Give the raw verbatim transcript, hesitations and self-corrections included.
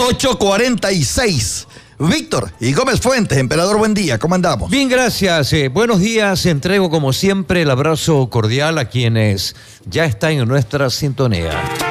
ocho cuarenta y seis. Víctor y Gómez Fuentes, emperador, buen día, ¿cómo andamos? Bien, gracias. Eh, buenos días. Entrego como siempre el abrazo cordial a quienes ya están en nuestra sintonía.